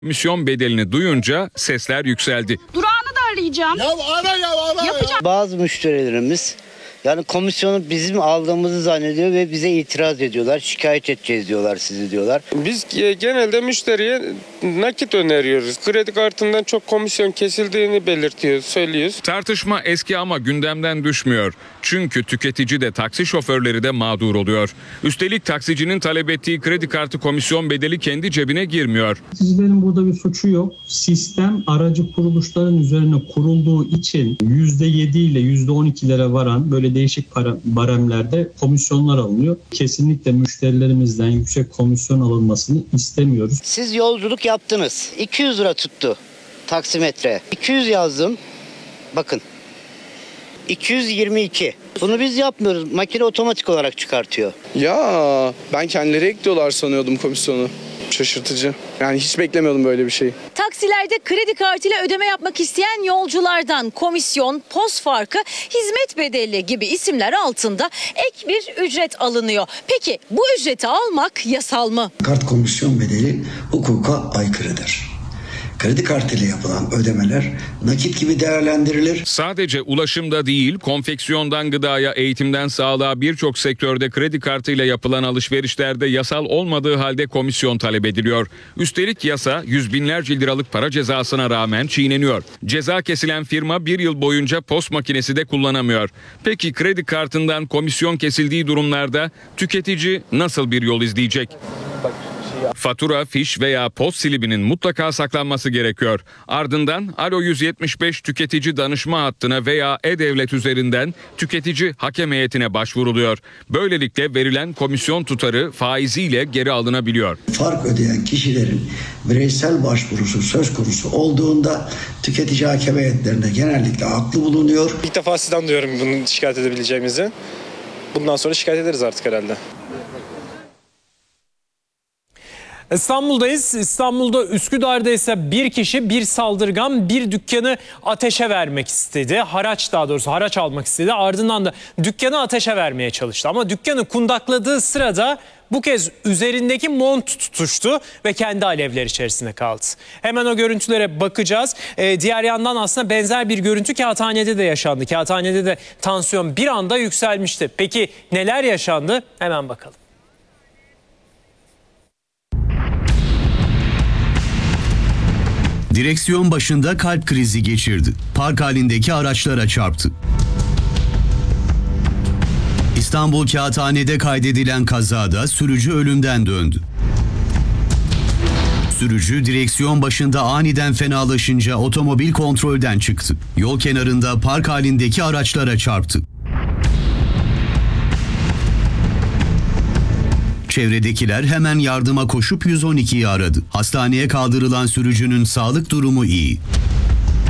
Komisyon bedelini duyunca sesler yükseldi. Durağını da arayacağım. Ara. Yapacağım. Bazı müşterilerimiz yani komisyonu bizim aldığımızı zannediyor ve bize itiraz ediyorlar. Şikayet edeceğiz diyorlar, sizi diyorlar. Biz genelde müşteriye nakit öneriyoruz. Kredi kartından çok komisyon kesildiğini belirtiyoruz, söylüyoruz. Tartışma eski ama gündemden düşmüyor. Çünkü tüketici de taksi şoförleri de mağdur oluyor. Üstelik taksicinin talep ettiği kredi kartı komisyon bedeli kendi cebine girmiyor. Taksicilerin burada bir suçu yok. Sistem aracı kuruluşların üzerine kurulduğu için %7 ile %12'lere varan böyle değişik baremlerde komisyonlar alınıyor. Kesinlikle müşterilerimizden yüksek komisyon alınmasını istemiyoruz. Siz yolculuk yaptınız. 200 lira tuttu taksimetre. 200 yazdım. Bakın. 222. Bunu biz yapmıyoruz. Makine otomatik olarak çıkartıyor. Ya ben kendileri ekliyorlar sanıyordum komisyonu. Şaşırtıcı. Yani hiç beklemiyordum böyle bir şey. Taksilerde kredi kartıyla ödeme yapmak isteyen yolculardan komisyon, POS farkı, hizmet bedeli gibi isimler altında ek bir ücret alınıyor. Peki bu ücreti almak yasal mı? Kart komisyon bedeli hukuka aykırıdır. Kredi kartıyla yapılan ödemeler nakit gibi değerlendirilir. Sadece ulaşımda değil, konfeksiyondan gıdaya, eğitimden sağlığa birçok sektörde kredi kartıyla yapılan alışverişlerde yasal olmadığı halde komisyon talep ediliyor. Üstelik yasa yüz binlerce liralık para cezasına rağmen çiğneniyor. Ceza kesilen firma bir yıl boyunca POS makinesi de kullanamıyor. Peki kredi kartından komisyon kesildiği durumlarda tüketici nasıl bir yol izleyecek? Fatura, fiş veya POS silibinin mutlaka saklanması gerekiyor. Ardından Alo 175 tüketici danışma hattına veya e-devlet üzerinden tüketici hakem heyetine başvuruluyor. Böylelikle verilen komisyon tutarı faiziyle geri alınabiliyor. Fark ödeyen kişilerin bireysel başvurusu söz konusu olduğunda tüketici hakem heyetlerinde genellikle haklı bulunuyor. İlk defa sizden duyuyorum bunu şikayet edebileceğimizi. Bundan sonra şikayet ederiz artık herhalde. İstanbul'dayız. İstanbul'da Üsküdar'da ise bir kişi, bir saldırgan bir dükkanı ateşe vermek istedi. Haraç almak istedi. Ardından da dükkanı ateşe vermeye çalıştı. Ama dükkanı kundakladığı sırada bu kez üzerindeki mont tutuştu ve kendi alevler içerisinde kaldı. Hemen o görüntülere bakacağız. Diğer yandan aslında benzer bir görüntü Kağıthane'de de yaşandı. Kağıthane'de de tansiyon bir anda yükselmişti. Peki neler yaşandı? Hemen bakalım. Direksiyon başında kalp krizi geçirdi. Park halindeki araçlara çarptı. İstanbul Kağıthane'de kaydedilen kazada sürücü ölümden döndü. Sürücü direksiyon başında aniden fenalaşınca otomobil kontrolden çıktı. Yol kenarında park halindeki araçlara çarptı. Çevredekiler hemen yardıma koşup 112'yi aradı. Hastaneye kaldırılan sürücünün sağlık durumu iyi.